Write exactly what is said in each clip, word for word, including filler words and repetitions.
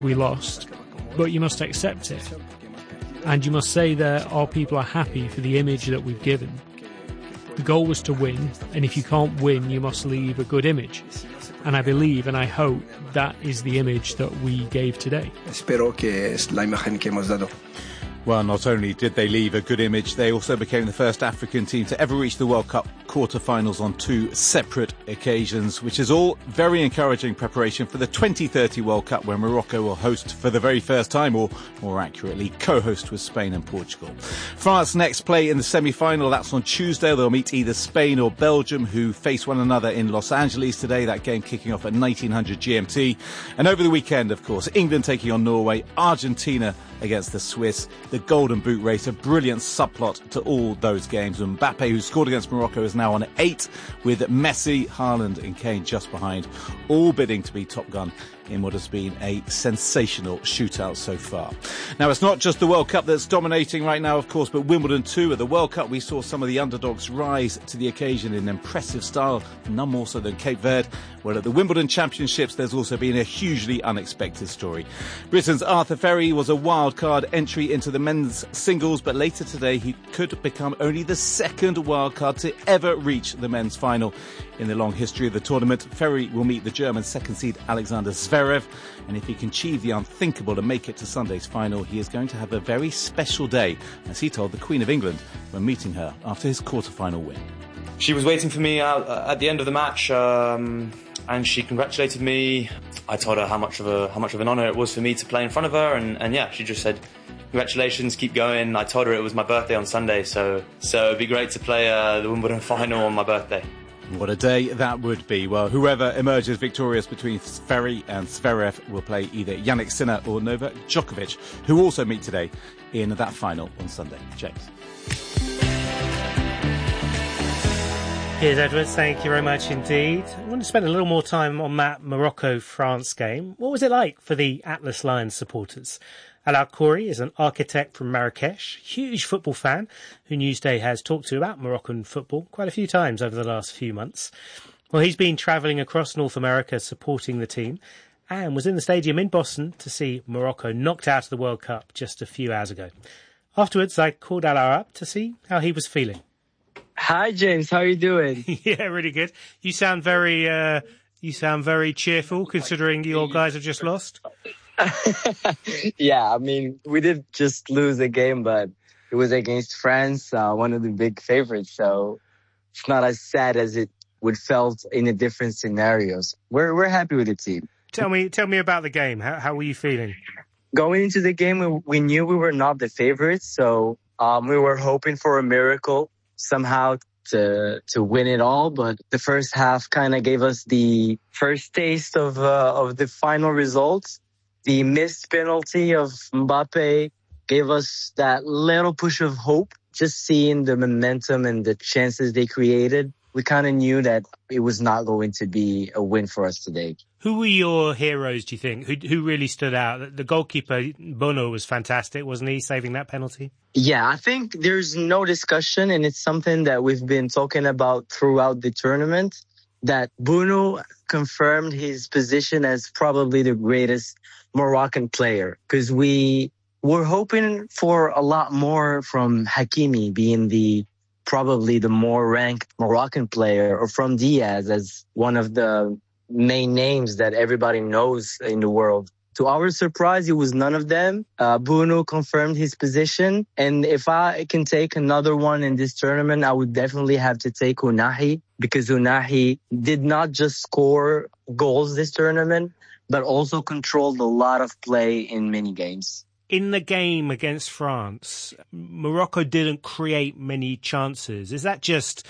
We lost, but you must accept it. And you must say that our people are happy for the image that we've given. The goal was to win, and if you can't win, you must leave a good image. And I believe and I hope that is the image that we gave today. Espero que es la imagen que hemos dado. Well, not only did they leave a good image, they also became the first African team to ever reach the World Cup quarter-finals on two separate occasions, which is all very encouraging preparation for the twenty thirty World Cup, where Morocco will host for the very first time, or more accurately, co-host with Spain and Portugal. France next play in the semi-final. That's on Tuesday. They'll meet either Spain or Belgium, who face one another in Los Angeles today. That game kicking off at nineteen hundred G M T. And over the weekend, of course, England taking on Norway, Argentina against the Swiss. The Golden Boot race, a brilliant subplot to all those games. Mbappe, who scored against Morocco, is now on eight, with Messi, Haaland and Kane just behind, all bidding to be top gun in what has been a sensational shootout so far. Now, it's not just the World Cup that's dominating right now, of course, but Wimbledon too. At the World Cup, we saw some of the underdogs rise to the occasion in impressive style, none more so than Cape Verde. Well, at the Wimbledon Championships, there's also been a hugely unexpected story. Britain's Arthur Ferry was a wild card entry into the men's singles, but later today he could become only the second wild card to ever reach the men's final. In the long history of the tournament, Ferry will meet the German second seed Alexander Zverev, and if he can achieve the unthinkable and make it to Sunday's final, he is going to have a very special day, as he told the Queen of England when meeting her after his quarter-final win. She was waiting for me out at the end of the match, um, and she congratulated me. I told her how much of a how much of an honour it was for me to play in front of her, and, and yeah, she just said, congratulations, keep going. I told her it was my birthday on Sunday, so so it'd be great to play uh, the Wimbledon final on my birthday. What a day that would be. Well, whoever emerges victorious between Ferry and Zverev will play either Jannik Sinner or Novak Djokovic, who also meet today in that final on Sunday. James. Here's Edward, thank you very much indeed. I want to spend a little more time on that Morocco-France game. What was it like for the Atlas Lions supporters? Alaa Khoury is an architect from Marrakesh, huge football fan, who Newsday has talked to about Moroccan football quite a few times over the last few months. Well, he's been travelling across North America supporting the team and was in the stadium in Boston to see Morocco knocked out of the World Cup just a few hours ago. Afterwards, I called Alaa up to see how he was feeling. Hi, James. How are you doing? Yeah, really good. You sound very, uh, you sound very cheerful considering your guys have just lost. Yeah, I mean, we did just lose a game, but it was against France, uh, one of the big favorites. So it's not as sad as it would felt in the different scenarios. We're we're happy with the team. Tell me, tell me about the game. How how were you feeling? Going into the game, we, we knew we were not the favorites, so um, we were hoping for a miracle somehow to to win it all. But the first half kind of gave us the first taste of uh, of the final results. The missed penalty of Mbappe gave us that little push of hope. Just seeing the momentum and the chances they created, we kind of knew that it was not going to be a win for us today. Who were your heroes, do you think? Who who really stood out? The goalkeeper, Bono, was fantastic, wasn't he, saving that penalty? Yeah, I think there's no discussion, and it's something that we've been talking about throughout the tournament, that Bono confirmed his position as probably the greatest Moroccan player, because we were hoping for a lot more from Hakimi being the probably the more ranked Moroccan player, or from Diaz as one of the main names that everybody knows in the world. To our surprise, it was none of them. Uh, Bono confirmed his position. And if I can take another one in this tournament, I would definitely have to take Ounahi, because Ounahi did not just score goals this tournament, but also controlled a lot of play in many games. In the game against France, Morocco didn't create many chances. Is that just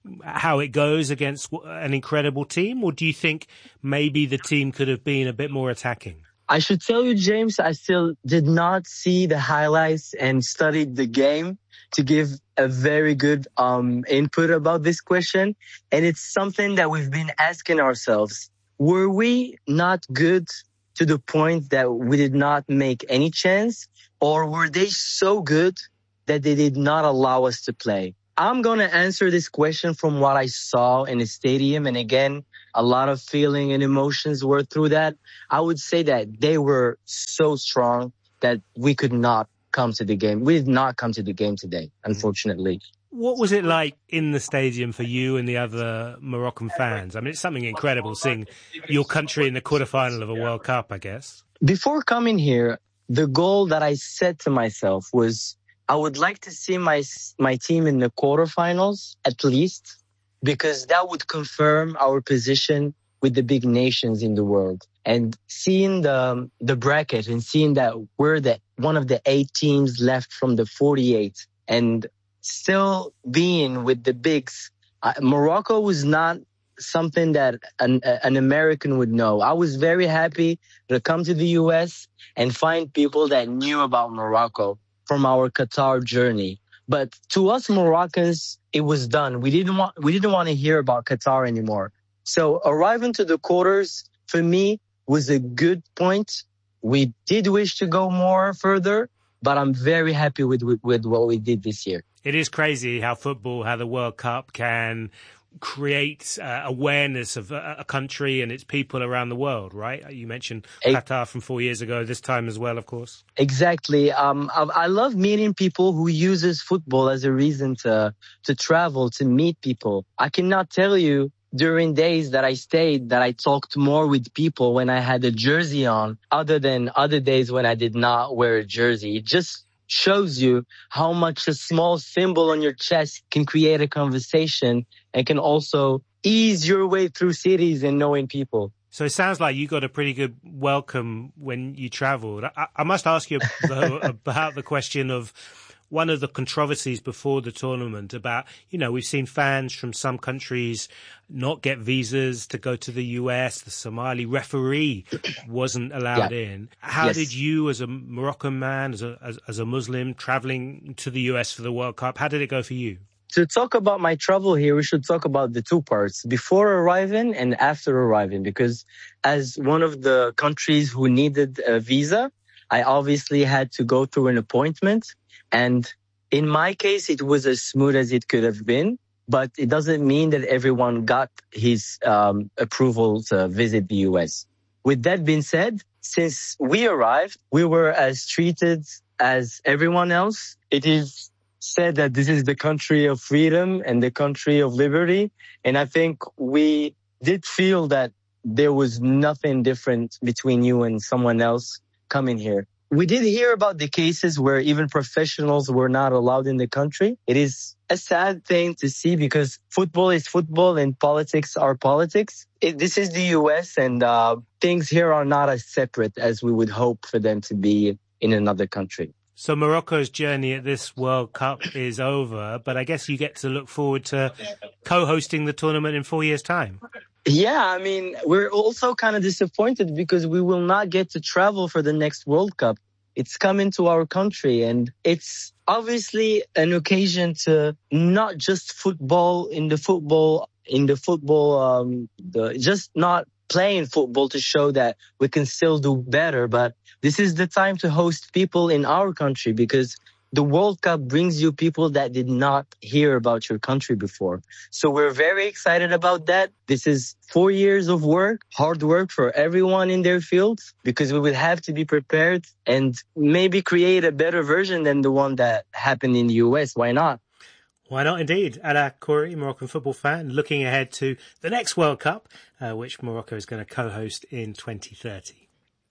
how it goes against an incredible team, or do you think maybe the team could have been a bit more attacking? I should tell you, James, I still did not see the highlights and studied the game to give a very good um, input about this question. And it's something that we've been asking ourselves. Were we not good to the point that we did not make any chance? Or were they so good that they did not allow us to play? I'm going to answer this question from what I saw in the stadium. And again, a lot of feeling and emotions were through that. I would say that they were so strong that we could not come to the game. We did not come to the game today, unfortunately. What was it like in the stadium for you and the other Moroccan fans? I mean, it's something incredible seeing your country in the quarterfinal of a World Cup, I guess. Before coming here, the goal that I set to myself was I would like to see my my team in the quarterfinals at least, because that would confirm our position with the big nations in the world. And seeing the the bracket and seeing that we're the one of the eight teams left from the forty-eight and still being with the bigs, uh, Morocco was not something that an, an American would know. I was very happy to come to the U S and find people that knew about Morocco from our Qatar journey. But to us Moroccans, it was done. We didn't want, we didn't want to hear about Qatar anymore. So arriving to the quarters for me was a good point. We did wish to go more further, but I'm very happy with, with, with what we did this year. It is crazy how football, how the World Cup can create uh, awareness of a, a country and its people around the world, right? You mentioned Qatar from four years ago, this time as well, of course. Exactly. Um, I, I love meeting people who uses football as a reason to to travel, to meet people. I cannot tell you during days that I stayed that I talked more with people when I had a jersey on, other than other days when I did not wear a jersey. It just shows you how much a small symbol on your chest can create a conversation and can also ease your way through cities and knowing people. So it sounds like you got a pretty good welcome when you travelled. I, I must ask you though, about the question of one of the controversies before the tournament about, you know, we've seen fans from some countries not get visas to go to the U S. The Somali referee wasn't allowed yeah. in. How yes. did you, as a Moroccan man, as a, as, as a Muslim traveling to the U S for the World Cup, how did it go for you? To talk about my travel here, we should talk about the two parts, before arriving and after arriving, because as one of the countries who needed a visa, I obviously had to go through an appointment. And in my case, it was as smooth as it could have been, but it doesn't mean that everyone got his um, approval to visit the U S. With that being said, since we arrived, we were as treated as everyone else. It is said that this is the country of freedom and the country of liberty. And I think we did feel that there was nothing different between you and someone else coming here. We did hear about the cases where even professionals were not allowed in the country. It is a sad thing to see because football is football and politics are politics. It, this is the U S and uh, things here are not as separate as we would hope for them to be in another country. So Morocco's journey at this World Cup is over, but I guess you get to look forward to co-hosting the tournament in four years' time. Yeah, I mean, we're also kind of disappointed because we will not get to travel for the next World Cup. It's coming to our country, and it's obviously an occasion to not just football in the football, in the football, um, the, just not playing football to show that we can still do better. But this is the time to host people in our country because the World Cup brings you people that did not hear about your country before. So we're very excited about that. This is four years of work, hard work for everyone in their fields, because we will have to be prepared and maybe create a better version than the one that happened in the U S. Why not? Why not indeed? Ala Khoury, Moroccan football fan, looking ahead to the next World Cup, uh, which Morocco is going to co-host in twenty thirty.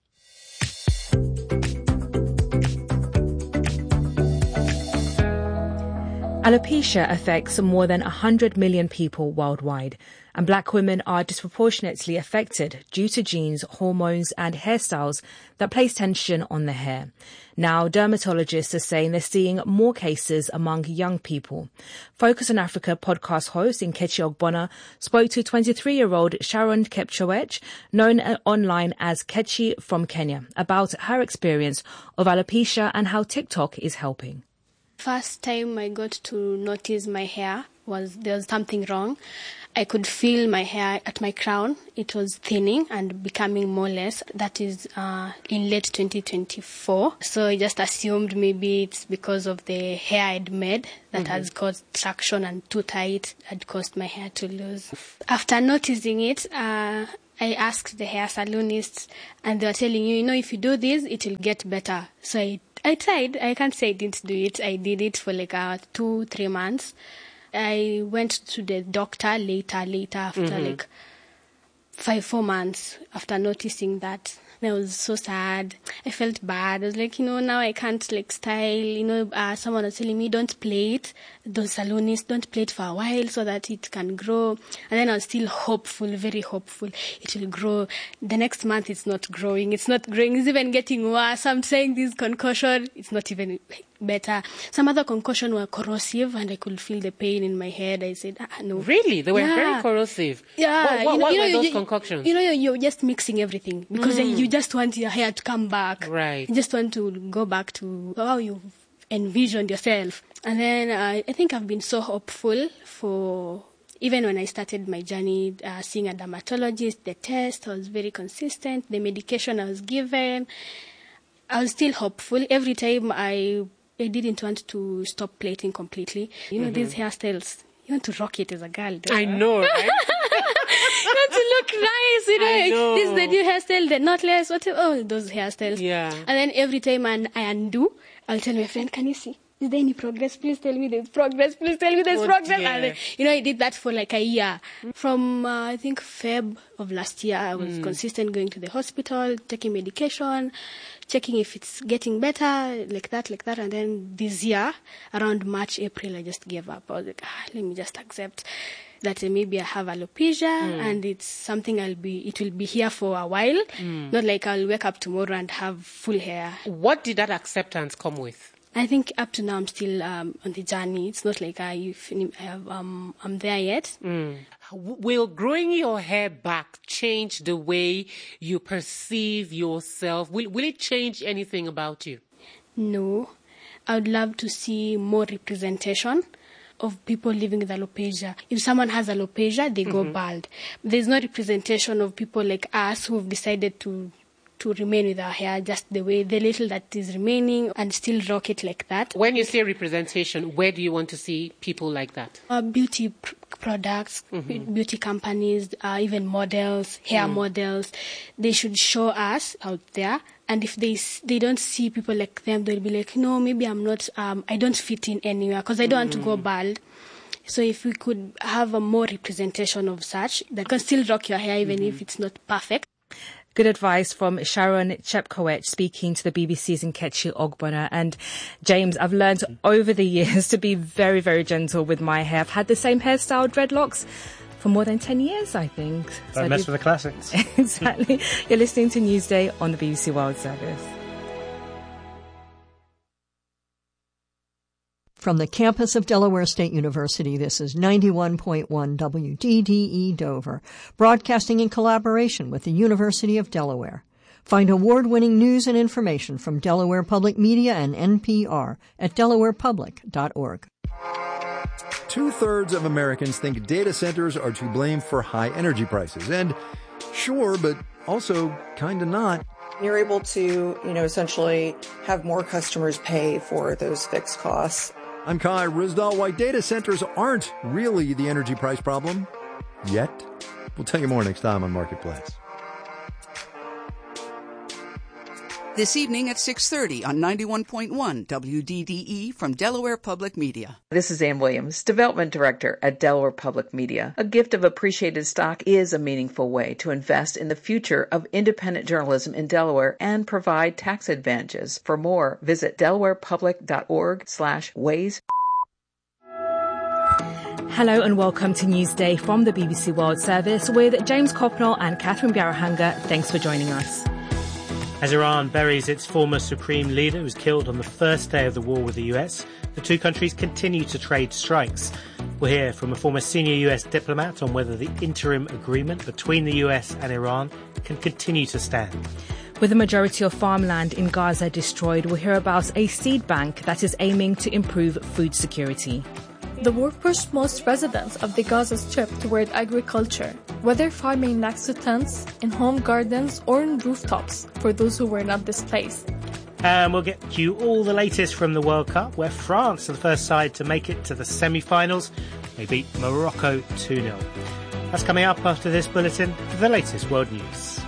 Alopecia affects more than one hundred million people worldwide, and black women are disproportionately affected due to genes, hormones and hairstyles that place tension on the hair. Now, dermatologists are saying they're seeing more cases among young people. Focus on Africa podcast host Nkechi Ogbonna spoke to twenty-three-year-old Sharon Kepchowech, known online as Kechi from Kenya, about her experience of alopecia and how TikTok is helping. First time I got to notice my hair was there was something wrong. I could feel my hair at my crown. It was thinning and becoming more less. That is uh, in late twenty twenty-four. So I just assumed maybe it's because of the hair I'd made that mm-hmm. has caused traction and too tight had caused my hair to lose. After noticing it, uh, I asked the hair salonists and they were telling you, you know, if you do this, it will get better. So I, I tried. I can't say I didn't do it. I did it for like uh, two, three months. I went to the doctor later, later after mm-hmm. like five, four months after noticing that. I was so sad. I felt bad. I was like, you know, now I can't like style. You know, uh, someone was telling me, don't play it. Those salonists, don't play it for a while so that it can grow. And then I was still hopeful, very hopeful. It will grow. The next month, it's not growing. It's not growing. It's even getting worse. I'm saying this concussion, it's not even better. Some other concussion were corrosive and I could feel the pain in my head. I said, ah, no. Really? They were yeah. very corrosive? Yeah. What, what, you know, what you know, were those you, concoctions? You know, you're just mixing everything because mm. you just want your hair to come back. Right. You just want to go back to how you envisioned yourself. And then uh, I think I've been so hopeful for... Even when I started my journey uh, seeing a dermatologist, the test, I was very consistent. The medication I was given, I was still hopeful. Every time I... I didn't want to stop plating completely. You know, mm-hmm. these hairstyles, you want to rock it as a girl. I know, right? You want to look nice, you know. I know. This is the new hairstyle, the knotless, whatever, all those hairstyles. Yeah. And then every time I, I undo, I'll tell my friend, can you see? Is there any progress? Please tell me there's progress. Please tell me there's oh, progress. Dear. And then, you know, I did that for like a year. From, uh, I think, Feb of last year, I was mm. consistent going to the hospital, taking medication, checking if it's getting better, like that, like that. And then this year, around March, April, I just gave up. I was like, ah, let me just accept that uh, maybe I have alopecia mm. and it's something I'll be, it will be here for a while. Mm. Not like I'll wake up tomorrow and have full hair. What did that acceptance come with? I think up to now I'm still um, on the journey. It's not like I, I have, um, I'm there yet. Mm. Will growing your hair back change the way you perceive yourself? Will, will it change anything about you? No. I would love to see more representation of people living with alopecia. If someone has alopecia, they go mm-hmm. bald. There's no representation of people like us who've decided to to remain with our hair just the way, the little that is remaining and still rock it like that. When you say representation, where do you want to see people like that? Uh, beauty pr- products, mm-hmm. beauty companies, uh, even models, hair mm. models. They should show us out there. And if they they don't see people like them, they'll be like, no, maybe I'm not, um, I don't fit in anywhere because I don't mm. want to go bald. So if we could have a more representation of such, that can still rock your hair even mm-hmm. if it's not perfect. Good advice from Sharon Chepkowicz speaking to the B B C's Nkechi Ogbonna. And James, I've learned over the years to be very, very gentle with my hair. I've had the same hairstyle, dreadlocks, for more than ten years, I think. Don't so mess with the classics. Exactly. You're listening to Newsday on the B B C World Service. From the campus of Delaware State University, this is ninety-one point one W D D E Dover, broadcasting in collaboration with the University of Delaware. Find award-winning news and information from Delaware Public Media and N P R at delaware public dot org. Two-thirds of Americans think data centers are to blame for high energy prices. And sure, but also kind of not. You're able to, you know, essentially have more customers pay for those fixed costs. I'm Kai Rizdal. Why data centers aren't really the energy price problem yet. We'll tell you more next time on Marketplace. This evening at six thirty on ninety-one point one W D D E from Delaware Public Media. This is Ann Williams, Development Director at Delaware Public Media. A gift of appreciated stock is a meaningful way to invest in the future of independent journalism in Delaware and provide tax advantages. For more, visit delaware public dot org slash ways. Hello and welcome to Newsday from the B B C World Service with James Copnall and Catherine Biarahanga. Thanks for joining us. As Iran buries its former supreme leader who was killed on the first day of the war with the U S, the two countries continue to trade strikes. We'll hear from a former senior U S diplomat on whether the interim agreement between the U S and Iran can continue to stand. With the majority of farmland in Gaza destroyed, we'll hear about a seed bank that is aiming to improve food security. The war pushed most residents of the Gaza Strip toward agriculture, whether farming next to tents, in home gardens, or in rooftops, for those who were not displaced. And we'll get you all the latest from the World Cup, where France are the first side to make it to the semi-finals. They beat Morocco two nil. That's coming up after this bulletin for the latest world news.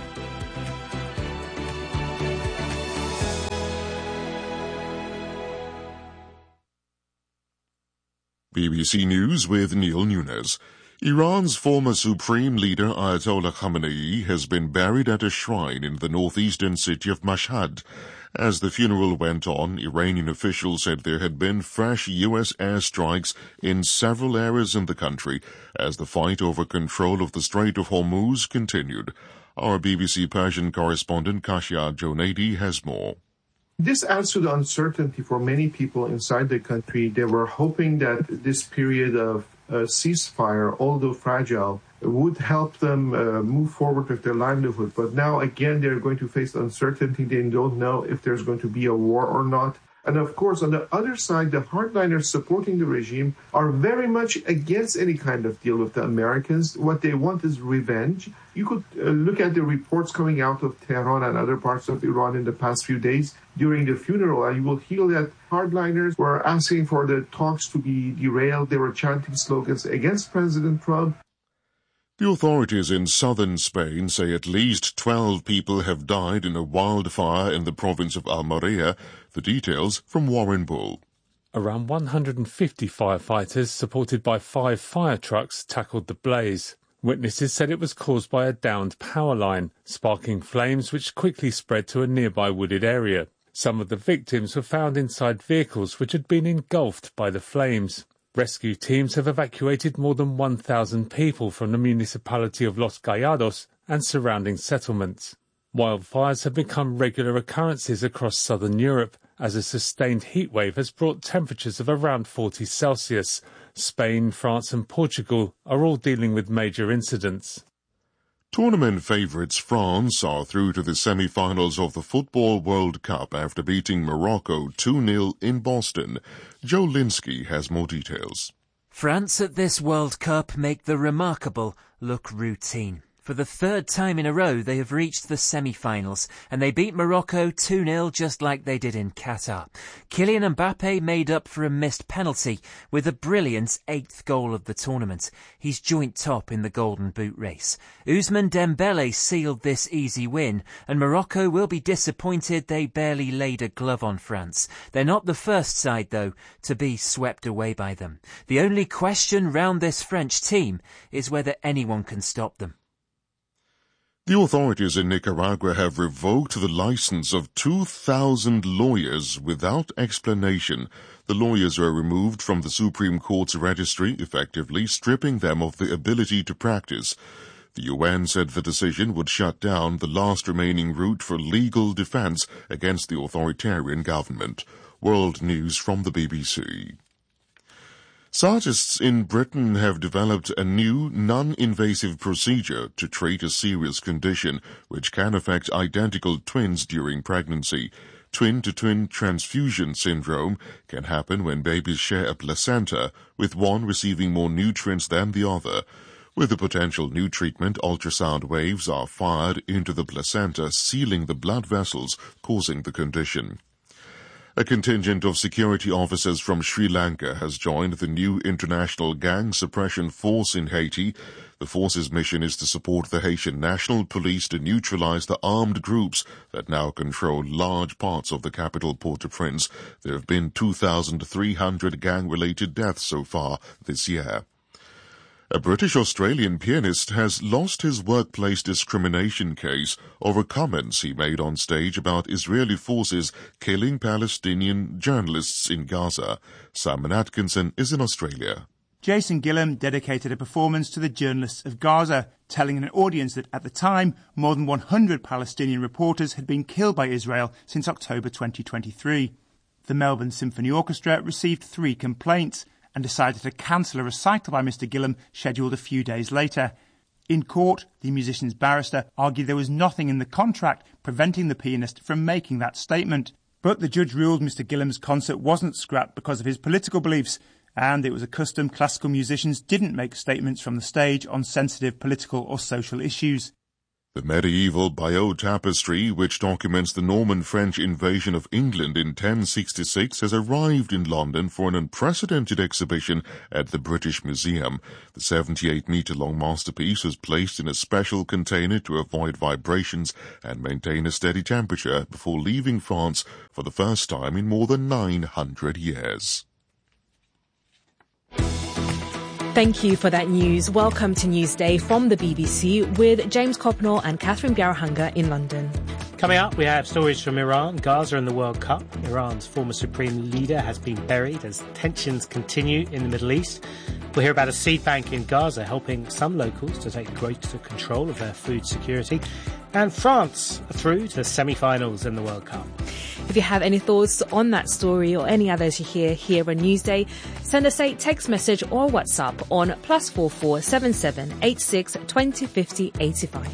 B B C News with Neil Nunes. Iran's former supreme leader Ayatollah Khamenei has been buried at a shrine in the northeastern city of Mashhad. As the funeral went on, Iranian officials said there had been fresh U S airstrikes in several areas in the country as the fight over control of the Strait of Hormuz continued. Our B B C Persian correspondent Kashia Jonaidi has more. This adds to the uncertainty for many people inside the country. They were hoping that this period of uh, ceasefire, although fragile, would help them uh, move forward with their livelihood. But now, again, they're going to face uncertainty. They don't know if there's going to be a war or not. And of course, on the other side, the hardliners supporting the regime are very much against any kind of deal with the Americans. What they want is revenge. You could uh, look at the reports coming out of Tehran and other parts of Iran in the past few days during the funeral, and you will hear that hardliners were asking for the talks to be derailed. They were chanting slogans against President Trump. The authorities in southern Spain say at least twelve people have died in a wildfire in the province of Almeria. The details from Warren Bull. Around one hundred fifty firefighters, supported by five fire trucks, tackled the blaze. Witnesses said it was caused by a downed power line, sparking flames which quickly spread to a nearby wooded area. Some of the victims were found inside vehicles which had been engulfed by the flames. Rescue teams have evacuated more than one thousand people from the municipality of Los Gallados and surrounding settlements. Wildfires have become regular occurrences across southern Europe as a sustained heatwave has brought temperatures of around forty Celsius. Spain, France and Portugal are all dealing with major incidents. Tournament favourites France are through to the semi-finals of the Football World Cup after beating Morocco two nil in Boston. Joe Linsky has more details. France at this World Cup make the remarkable look routine. For the third time in a row, they have reached the semi-finals, and they beat Morocco two nil just like they did in Qatar. Kylian Mbappe made up for a missed penalty with a brilliant eighth goal of the tournament. He's joint top in the Golden Boot race. Ousmane Dembele sealed this easy win, and Morocco will be disappointed they barely laid a glove on France. They're not the first side, though, to be swept away by them. The only question round this French team is whether anyone can stop them. The authorities in Nicaragua have revoked the license of two thousand lawyers without explanation. The lawyers were removed from the Supreme Court's registry, effectively stripping them of the ability to practice. The U N said the decision would shut down the last remaining route for legal defense against the authoritarian government. World News from the B B C. Scientists in Britain have developed a new non-invasive procedure to treat a serious condition which can affect identical twins during pregnancy. Twin-to-twin transfusion syndrome can happen when babies share a placenta, with one receiving more nutrients than the other. With the potential new treatment, ultrasound waves are fired into the placenta, sealing the blood vessels causing the condition. A contingent of security officers from Sri Lanka has joined the new International Gang Suppression Force in Haiti. The force's mission is to support the Haitian National Police to neutralize the armed groups that now control large parts of the capital Port-au-Prince. There have been two thousand three hundred gang-related deaths so far this year. A British-Australian pianist has lost his workplace discrimination case over comments he made on stage about Israeli forces killing Palestinian journalists in Gaza. Simon Atkinson is in Australia. Jason Gillam dedicated a performance to the journalists of Gaza, telling an audience that at the time, more than one hundred Palestinian reporters had been killed by Israel since October twenty twenty-three. The Melbourne Symphony Orchestra received three complaints and decided to cancel a recital by Mister Gillam scheduled a few days later. In court, the musician's barrister argued there was nothing in the contract preventing the pianist from making that statement. But the judge ruled Mister Gillam's concert wasn't scrapped because of his political beliefs, and it was a custom classical musicians didn't make statements from the stage on sensitive political or social issues. The medieval Bayeux tapestry, which documents the Norman-French invasion of England in ten sixty-six, has arrived in London for an unprecedented exhibition at the British Museum. The seventy-eight metre long masterpiece was placed in a special container to avoid vibrations and maintain a steady temperature before leaving France for the first time in more than nine hundred years. Thank you for that news. Welcome to Newsday from the B B C with James Copnall and Catherine Biarahanga in London. Coming up, we have stories from Iran, Gaza and the World Cup. Iran's former supreme leader has been buried as tensions continue in the Middle East. We'll hear about a seed bank in Gaza helping some locals to take greater control of their food security. And France are through to the semi-finals in the World Cup. If you have any thoughts on that story or any others you hear here on Newsday, send us a text message or WhatsApp on plus four four seven seven eight six twenty fifty eighty five.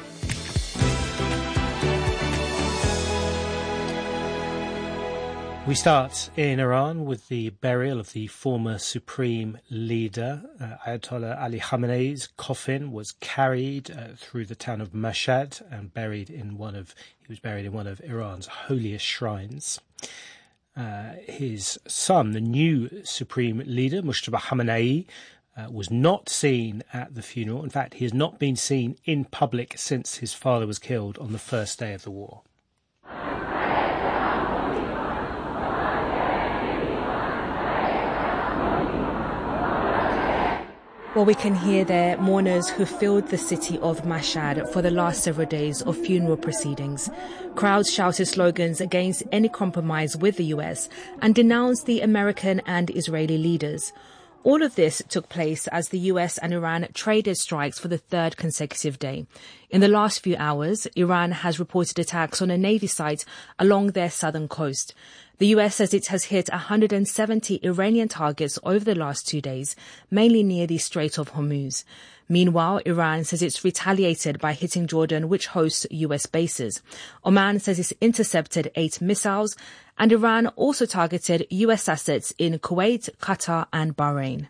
We start in Iran with the burial of the former supreme leader. Uh, Ayatollah Ali Khamenei's coffin was carried uh, through the town of Mashhad and buried in one of he was buried in one of Iran's holiest shrines. Uh, his son, the new supreme leader, Mujtaba Khamenei, uh, was not seen at the funeral. In fact, he has not been seen in public since his father was killed on the first day of the war. Well, we can hear there mourners who filled the city of Mashhad for the last several days of funeral proceedings. Crowds shouted slogans against any compromise with the U S and denounced the American and Israeli leaders. All of this took place as the U S and Iran traded strikes for the third consecutive day. In the last few hours, Iran has reported attacks on a Navy site along their southern coast. The U S says it has hit one hundred seventy Iranian targets over the last two days, mainly near the Strait of Hormuz. Meanwhile, Iran says it's retaliated by hitting Jordan, which hosts U S bases. Oman says it's intercepted eight missiles, and Iran also targeted U S assets in Kuwait, Qatar and Bahrain.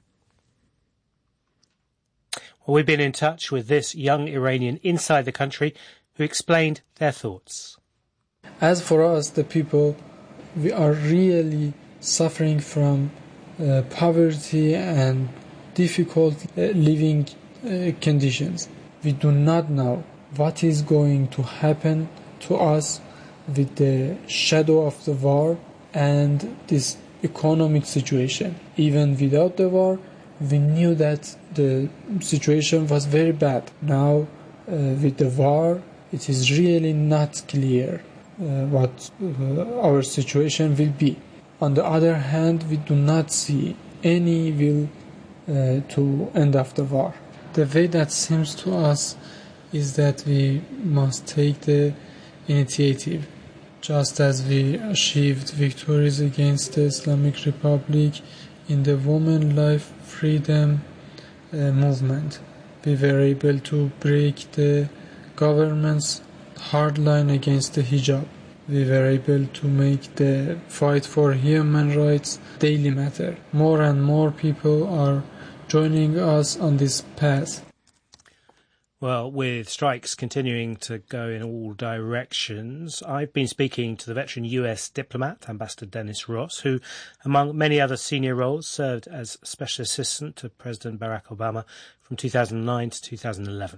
Well, we've been in touch with this young Iranian inside the country who explained their thoughts. As for us, the people, we are really suffering from uh, poverty and difficult uh, living uh, conditions. We do not know what is going to happen to us with the shadow of the war and this economic situation. Even without the war, we knew that the situation was very bad. Now, uh, with the war, it is really not clear Uh, what uh, our situation will be. On the other hand, we do not see any will uh, to end of the war. The way that seems to us is that we must take the initiative. Just as we achieved victories against the Islamic Republic in the women life freedom uh, movement, we were able to break the government's hard line against the hijab. We were able to make the fight for human rights daily matter. More and more people are joining us on this path. Well, with strikes continuing to go in all directions, I've been speaking to the veteran U S diplomat, Ambassador Dennis Ross, who, among many other senior roles, served as Special Assistant to President Barack Obama from two thousand nine to two thousand eleven.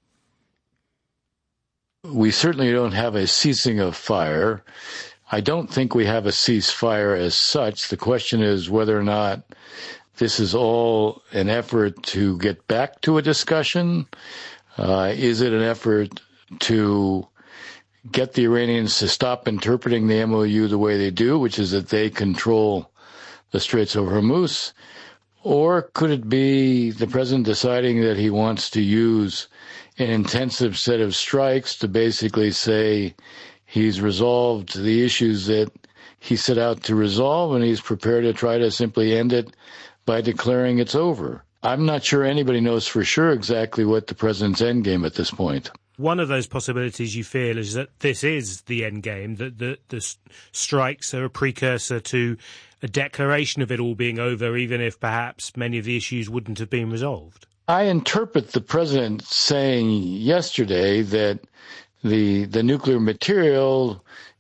We certainly don't have a ceasing of fire. I don't think we have a ceasefire as such. The question is whether or not this is all an effort to get back to a discussion. Uh, is it an effort to get the Iranians to stop interpreting the M O U the way they do, which is that they control the Straits of Hormuz? Or could it be the president deciding that he wants to use an intensive set of strikes to basically say he's resolved the issues that he set out to resolve and he's prepared to try to simply end it by declaring it's over? I'm not sure anybody knows for sure exactly what the president's endgame at this point. one of those possibilities you feel is that this is the end game, that the, the strikes are a precursor to a declaration of it all being over, even if perhaps many of the issues wouldn't have been resolved? I interpret the president saying yesterday that the the nuclear material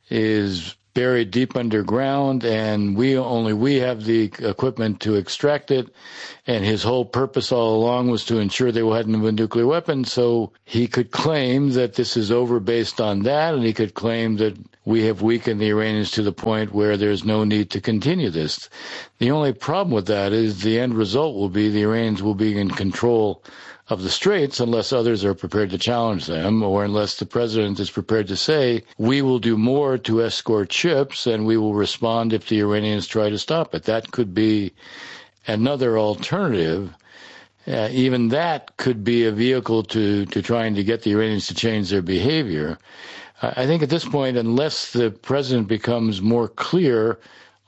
is buried deep underground, and we only we have the equipment to extract it. And his whole purpose all along was to ensure they hadn't have a nuclear weapon. So he could claim that this is over based on that, and he could claim that we have weakened the Iranians to the point where there's no need to continue this. The only problem with that is the end result will be the Iranians will be in control of the Straits unless others are prepared to challenge them, or unless the president is prepared to say, we will do more to escort ships and we will respond if the Iranians try to stop it. That could be another alternative. Uh, even that could be a vehicle to, to trying to get the Iranians to change their behavior. Uh, I think at this point, unless the president becomes more clear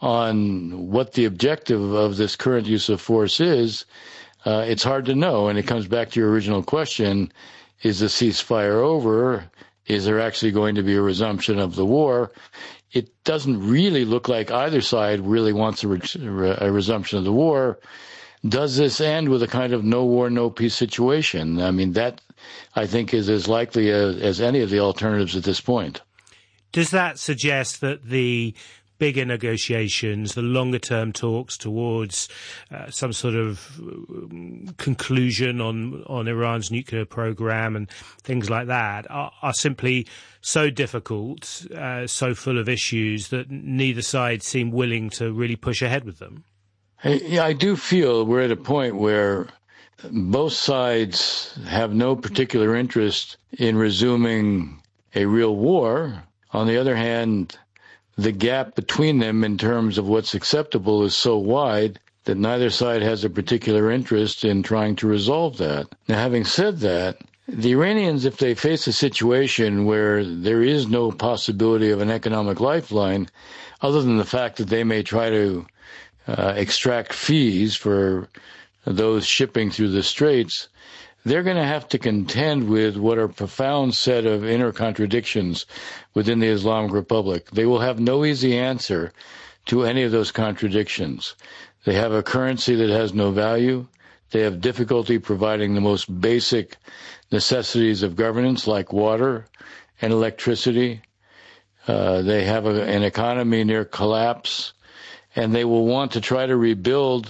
on what the objective of this current use of force is, Uh, it's hard to know, and it comes back to your original question, is the ceasefire over? Is there actually going to be a resumption of the war? It doesn't really look like either side really wants a, re- a resumption of the war. Does this end with a kind of no war, no peace situation? I mean, that, I think, is as likely as, as any of the alternatives at this point. Does that suggest that the bigger negotiations, the longer-term talks towards uh, some sort of um, conclusion on, on Iran's nuclear program and things like that are, are simply so difficult, uh, so full of issues that neither side seem willing to really push ahead with them? I, yeah, I do feel we're at a point where both sides have no particular interest in resuming a real war. On the other hand, the gap between them in terms of what's acceptable is so wide that neither side has a particular interest in trying to resolve that. Now, having said that, the Iranians, if they face a situation where there is no possibility of an economic lifeline, other than the fact that they may try to uh, extract fees for those shipping through the Straits, they're going to have to contend with what are a profound set of inner contradictions within the Islamic Republic. They will have no easy answer to any of those contradictions. They have a currency that has no value. They have difficulty providing the most basic necessities of governance like water and electricity. Uh, they have a, an economy near collapse, and they will want to try to rebuild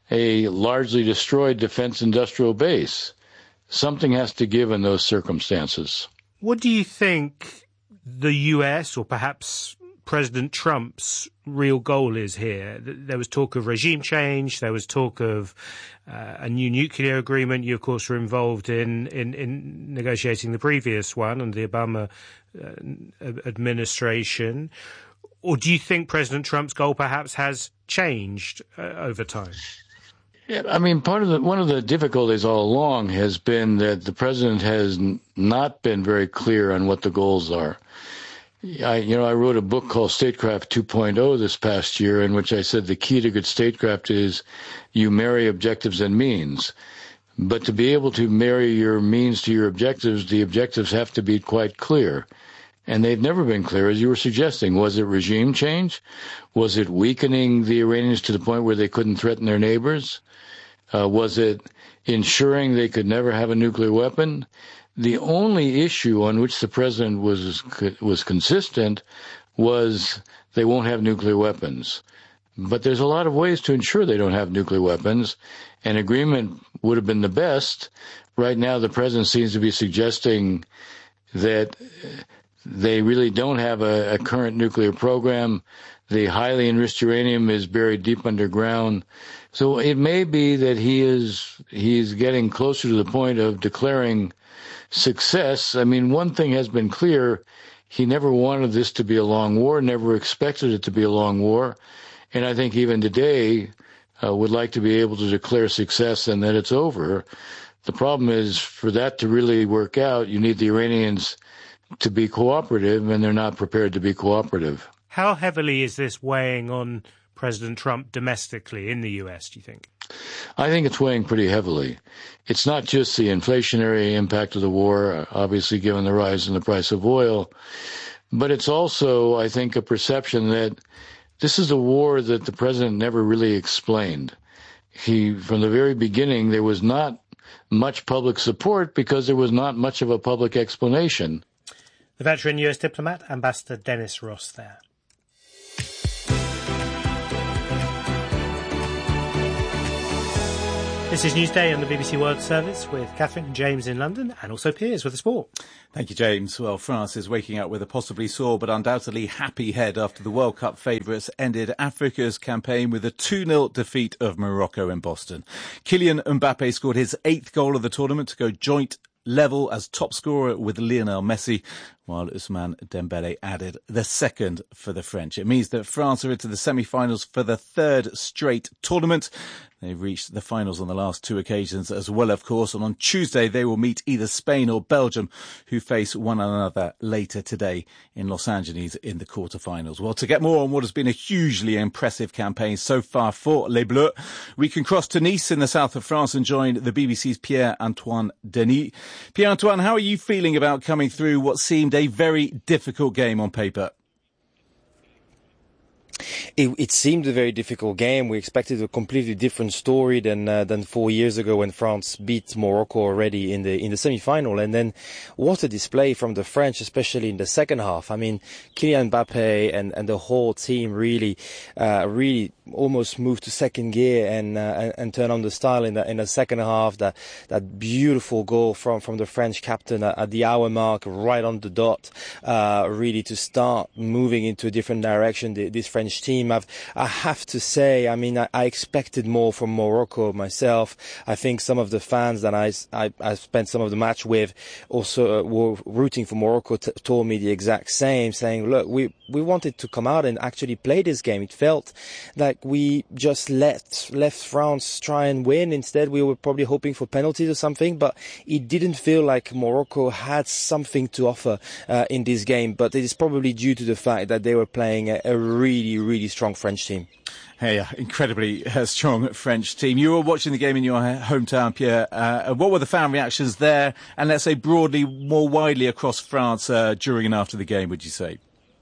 a largely destroyed defense industrial base. Something has to give in those circumstances. What do you think the U S or perhaps President Trump's real goal is here? There was talk of regime change. There was talk of uh, a new nuclear agreement. You, of course, were involved in, in, in negotiating the previous one under the Obama uh, administration. Or do you think President Trump's goal perhaps has changed uh, over time? Yeah, I mean, part of the one of the difficulties all along has been that the president has n- not been very clear on what the goals are. I, you know, I wrote a book called Statecraft two point oh this past year, in which I said the key to good statecraft is you marry objectives and means. But to be able to marry your means to your objectives, the objectives have to be quite clear. And they've never been clear, as you were suggesting. Was it regime change? Was it weakening the Iranians to the point where they couldn't threaten their neighbors? Uh, was it ensuring they could never have a nuclear weapon? The only issue on which the president was was consistent was they won't have nuclear weapons. But there's a lot of ways to ensure they don't have nuclear weapons, and agreement would have been the best. Right now, the president seems to be suggesting that they really don't have a, a current nuclear program. The highly enriched uranium is buried deep underground. So it may be that he is he's getting closer to the point of declaring success. I mean, one thing has been clear. He never wanted this to be a long war, never expected it to be a long war. And I think even today uh, would like to be able to declare success and that it's over. The problem is, for that to really work out, you need the Iranians to be cooperative, and they're not prepared to be cooperative. How heavily is this weighing on President Trump domestically in the U S, do you think? I think it's weighing pretty heavily. It's not just the inflationary impact of the war, obviously given the rise in the price of oil, but it's also, I think, a perception that this is a war that the president never really explained. He, from the very beginning, there was not much public support because there was not much of a public explanation. The veteran U S diplomat, Ambassador Dennis Ross there. This is Newsday on the B B C World Service with Catherine and James in London, and also Piers with the sport. Thank you, James. Well, France is waking up with a possibly sore but undoubtedly happy head after the World Cup favourites ended Africa's campaign with a two nil defeat of Morocco in Boston. Kylian Mbappe scored his eighth goal of the tournament to go joint level as top scorer with Lionel Messi, while Ousmane Dembele added the second for the French. It means that France are into the semi-finals for the third straight tournament. They've reached the finals on the last two occasions as well, of course, and on Tuesday they will meet either Spain or Belgium, who face one another later today in Los Angeles in the quarterfinals. Well, to get more on what has been a hugely impressive campaign so far for Les Bleus, we can cross to Nice in the south of France and join the B B C's Pierre-Antoine Denis. Pierre-Antoine, how are you feeling about coming through what seemed a very difficult game on paper? It, it seemed a very difficult game. We expected a completely different story than uh, than four years ago when France beat Morocco already in the in the semi-final. And then what a display from the French, especially in the second half. I mean, Kylian Mbappe and, and the whole team really, uh, really almost moved to second gear and uh, and, and turn on the style in the in the second half. That that beautiful goal from from the French captain at, at the hour mark, right on the dot, uh, really to start moving into a different direction. The, this French team, I've, I have to say, I mean, I, I expected more from Morocco myself. I think some of the fans that I, I, I spent some of the match with also uh, were rooting for Morocco, t- told me the exact same, saying, look, we, we wanted to come out and actually play this game. It felt like we just let, left France try and win. Instead, we were probably hoping for penalties or something, but it didn't feel like Morocco had something to offer uh, in this game. But it is probably due to the fact that they were playing a, a really, really strong French team. Hey, uh, incredibly uh, strong French team. You were watching the game in your hometown, Pierre. Uh, what were the fan reactions there, and let's say broadly, more widely across France uh, during and after the game, would you say?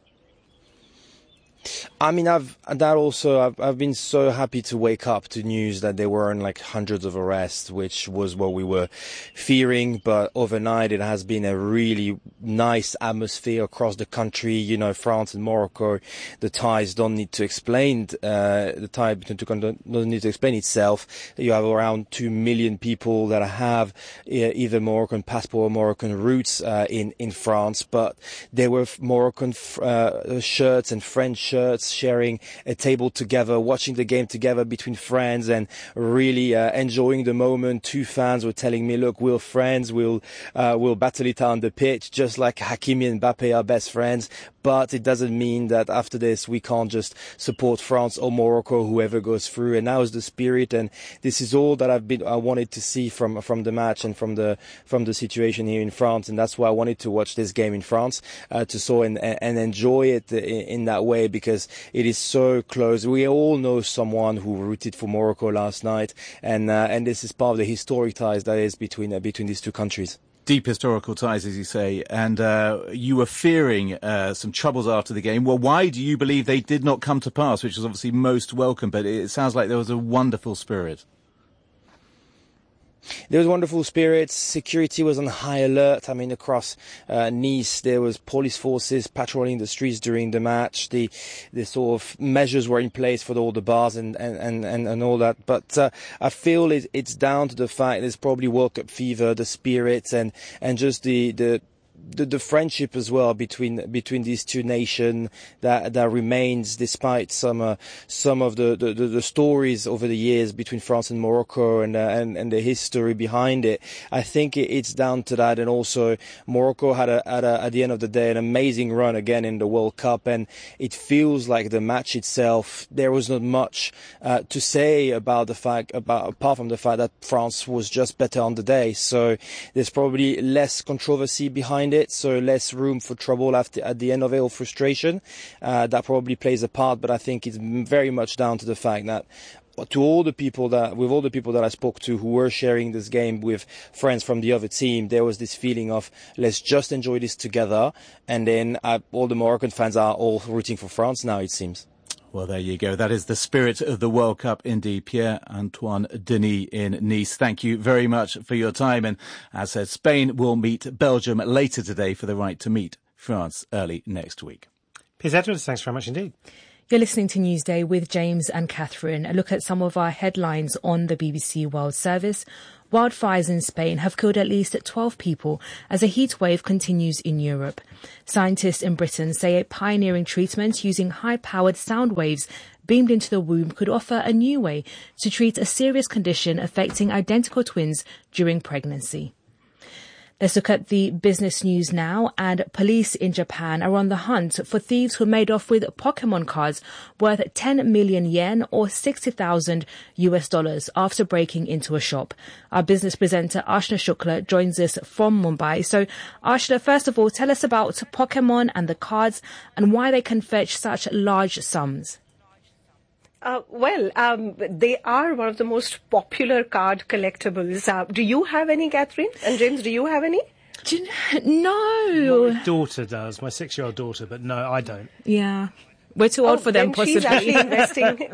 I mean, I've that also. I've, I've been so happy to wake up to news that there weren't like hundreds of arrests, which was what we were fearing. But overnight, it has been a really nice atmosphere across the country. You know, France and Morocco, the ties don't need to explain. Uh, the tie between two countries doesn't need to explain itself. You have around two million people that have either Moroccan passport or Moroccan roots uh, in in France. But there were Moroccan uh, shirts and French shirts, sharing a table together, watching the game together between friends and really uh, enjoying the moment. Two fans were telling me, look, we're friends, we'll, uh, we'll battle it out on the pitch, just like Hakimi and Mbappe are best friends. But it doesn't mean that after this we can't just support France or Morocco, whoever goes through. And now is the spirit, and this is all that I've been I wanted to see from from the match and from the from the situation here in France. And that's why I wanted to watch this game in France uh, to saw and, and enjoy it in, in that way, because it is so close. We all know someone who rooted for Morocco last night, and uh, and this is part of the historic ties that is between uh, between these two countries. Deep historical ties, as you say, and uh, you were fearing uh, some troubles after the game. Well, why do you believe they did not come to pass, which was obviously most welcome, but it sounds like there was a wonderful spirit. There was wonderful spirits. Security was on high alert. I mean, across uh, Nice, there was police forces patrolling the streets during the match. The the sort of measures were in place for all the bars and and, and, and all that. But uh, I feel it, it's down to the fact there's probably World Cup fever, the spirits, and and just the the. The, the friendship as well between between these two nations that that remains despite some uh, some of the, the, the stories over the years between France and Morocco and uh, and, and the history behind it. I think it, it's down to that, and also Morocco had a, had a at the end of the day an amazing run again in the World Cup, and it feels like the match itself there was not much uh, to say about the fact about apart from the fact that France was just better on the day. So there's probably less controversy behind it, so less room for trouble after, at the end of it, or frustration. Uh, that probably plays a part, but I think it's very much down to the fact that to all the people that, with all the people that I spoke to who were sharing this game with friends from the other team, there was this feeling of let's just enjoy this together. And then uh, all the Moroccan fans are all rooting for France now, it seems. Well, there you go. That is the spirit of the World Cup indeed. Pierre-Antoine Denis in Nice. Thank you very much for your time. And as said, Spain will meet Belgium later today for the right to meet France early next week. Piers Edwards, thanks very much indeed. You're listening to Newsday with James and Catherine. A look at some of our headlines on the B B C World Service. Wildfires in Spain have killed at least twelve people as a heat wave continues in Europe. Scientists in Britain say a pioneering treatment using high-powered sound waves beamed into the womb could offer a new way to treat a serious condition affecting identical twins during pregnancy. Let's look at the business news now, and police in Japan are on the hunt for thieves who made off with Pokemon cards worth ten million yen or sixty thousand US dollars after breaking into a shop. Our business presenter Ashna Shukla joins us from Mumbai. So Ashna, first of all, tell us about Pokemon and the cards and why they can fetch such large sums. Uh, well, um, they are one of the most popular card collectibles. Uh, do you have any, Catherine? And James, do you have any? Do you know? My daughter does, my six-year-old daughter, but no, I don't. Yeah. We're too old oh, for them, then possibly. She's actually investing...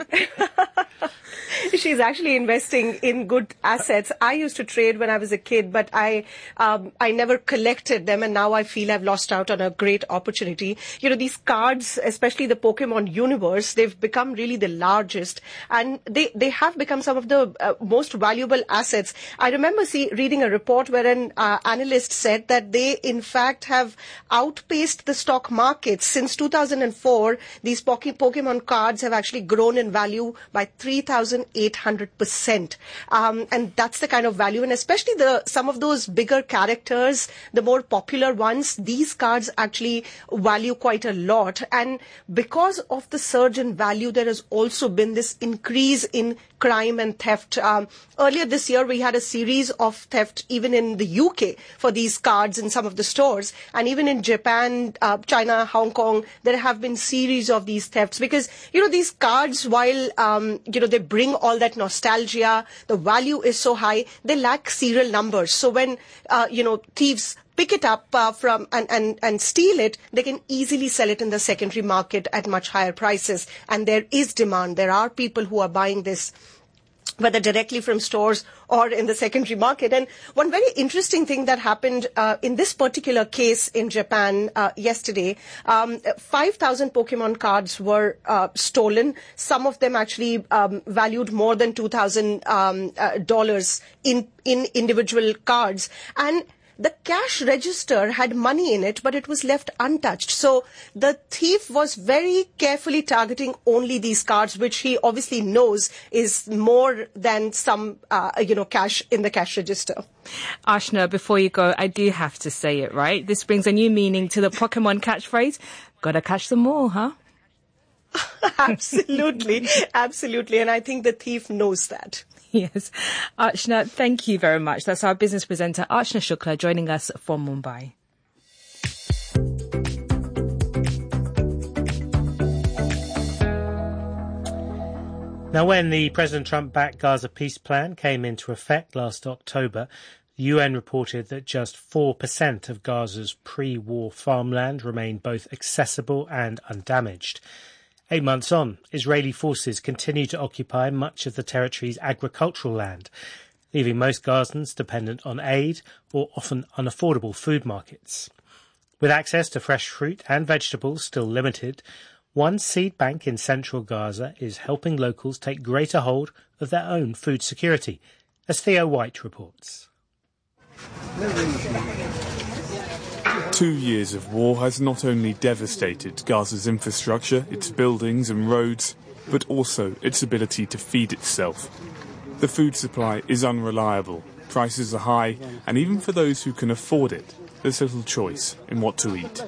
She's actually investing in good assets. I used to trade when I was a kid, but I um, I never collected them, and now I feel I've lost out on a great opportunity. You know, these cards, especially the Pokemon universe, they've become really the largest, and they, they have become some of the uh, most valuable assets. I remember see, reading a report where an uh, analyst said that they, in fact, have outpaced the stock markets. Since two thousand four, these Pokemon cards have actually grown in value by three thousand eight hundred percent. Um, and that's the kind of value. And especially the some of those bigger characters, the more popular ones, these cards actually value quite a lot. And because of the surge in value, there has also been this increase in crime and theft. Um, earlier this year, we had a series of theft even in the U K for these cards in some of the stores. And even in Japan, uh, China, Hong Kong, there have been series of these thefts because, you know, these cards, while, um, you know, they bring all that nostalgia, the value is so high, they lack serial numbers. So when, uh, you know, thieves pick it up uh, from and, and, and steal it, they can easily sell it in the secondary market at much higher prices. And there is demand. There are people who are buying this, whether directly from stores or in the secondary market. And one very interesting thing that happened uh, in this particular case in Japan uh, yesterday, um, five thousand Pokemon cards were uh, stolen. Some of them actually um, valued more than two thousand dollars um, uh, dollars in, in individual cards. And the cash register had money in it, but it was left untouched. So the thief was very carefully targeting only these cards, which he obviously knows is more than some, uh, you know, cash in the cash register. Ashna, before you go, I do have to say it, right? This brings a new meaning to the Pokemon catchphrase. Gotta catch them all, huh? Absolutely. Absolutely. And I think the thief knows that. Yes. Archana, thank you very much. That's our business presenter, Archana Shukla, joining us from Mumbai. Now, when the President Trump-backed Gaza peace plan came into effect last October, the U N reported that just four percent of Gaza's pre-war farmland remained both accessible and undamaged. Eight months on, Israeli forces continue to occupy much of the territory's agricultural land, leaving most Gazans dependent on aid or often unaffordable food markets. With access to fresh fruit and vegetables still limited, one seed bank in central Gaza is helping locals take greater hold of their own food security, as Theo White reports. Two years of war has not only devastated Gaza's infrastructure, its buildings and roads, but also its ability to feed itself. The food supply is unreliable, prices are high, and even for those who can afford it, there's little choice in what to eat.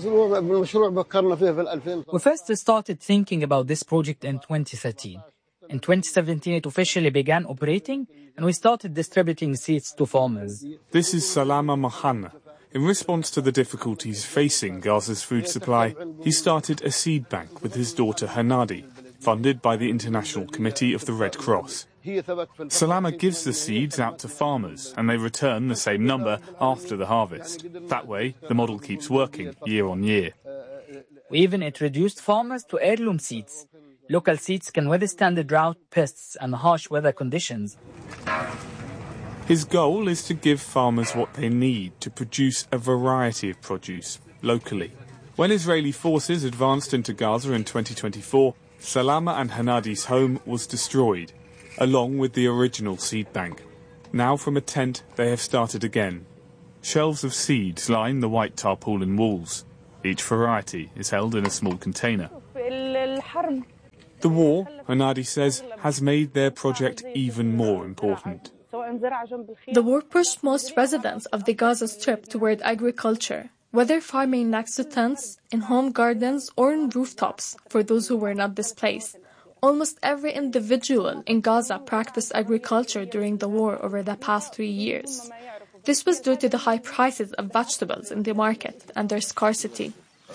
We first started thinking about this project in twenty thirteen. In twenty seventeen, it officially began operating, and we started distributing seeds to farmers. This is Salama Mahanna. In response to the difficulties facing Gaza's food supply, he started a seed bank with his daughter Hanadi. funded by the International Committee of the Red Cross. Salama gives the seeds out to farmers, and they return the same number after the harvest. That way, the model keeps working year on year. We even introduced farmers to heirloom seeds. Local seeds can withstand the drought, pests, and harsh weather conditions. His goal is to give farmers what they need to produce a variety of produce locally. When Israeli forces advanced into Gaza in twenty twenty-four, Salama and Hanadi's home was destroyed, along with the original seed bank. Now from a tent they have started again. Shelves of seeds line the white tarpaulin walls. Each variety is held in a small container. The war, Hanadi says, has made their project even more important. The war pushed most residents of the Gaza Strip toward agriculture, whether farming next to tents, in home gardens, or on rooftops for those who were not displaced. Almost every individual in Gaza practiced agriculture during the war over the past three years. This was due to the high prices of vegetables in the market and their scarcity.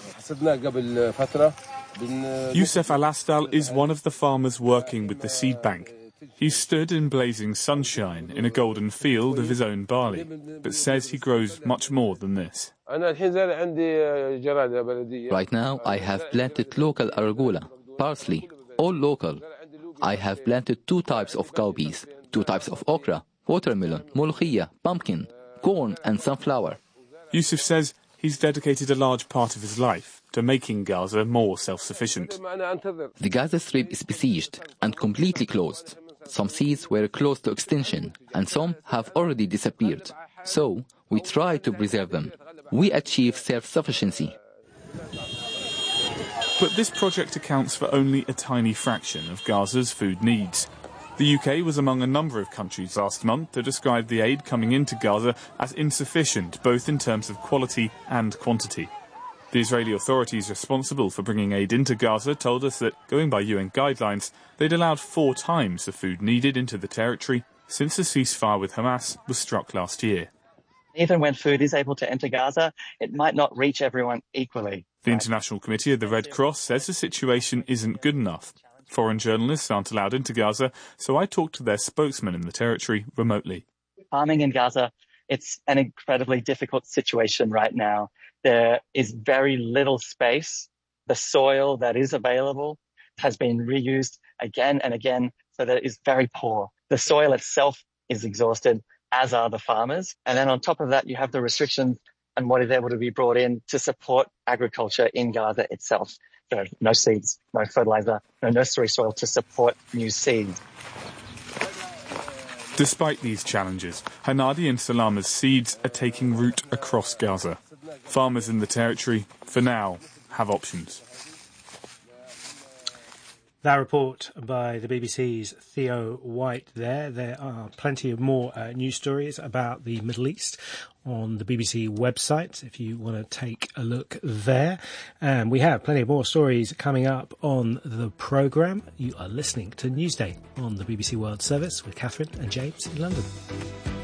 Youssef Al-Astal is one of the farmers working with the seed bank. He stood in blazing sunshine in a golden field of his own barley, but says he grows much more than this. Right now I have planted local arugula, parsley, all local. I have planted two types of cowpeas, two types of okra, watermelon, molokhia, pumpkin, corn and sunflower. Youssef says he's dedicated a large part of his life to making Gaza more self-sufficient. The Gaza Strip is besieged and completely closed. Some seeds were close to extinction and some have already disappeared. So we try to preserve them. We achieve self-sufficiency. But this project accounts for only a tiny fraction of Gaza's food needs. The U K was among a number of countries last month that described the aid coming into Gaza as insufficient, both in terms of quality and quantity. The Israeli authorities responsible for bringing aid into Gaza told us that, going by U N guidelines, they'd allowed four times the food needed into the territory since the ceasefire with Hamas was struck last year. Even when food is able to enter Gaza, it might not reach everyone equally. The International Committee of the Red Cross says the situation isn't good enough. Foreign journalists aren't allowed into Gaza, so I talked to their spokesman in the territory remotely. Farming in Gaza, it's an incredibly difficult situation right now. There is very little space. The soil that is available has been reused again and again, so that it is very poor. The soil itself is exhausted, as are the farmers. And then on top of that, you have the restrictions on what is able to be brought in to support agriculture in Gaza itself. So no seeds, no fertilizer, no nursery soil to support new seeds. Despite these challenges, Hanadi and Salama's seeds are taking root across Gaza. Farmers in the territory, for now, have options. That report by the B B C's Theo White there. There are plenty of more uh, news stories about the Middle East on the B B C website if you want to take a look there. And we have plenty of more stories coming up on the programme. You are listening to Newsday on the B B C World Service with Catherine and James in London.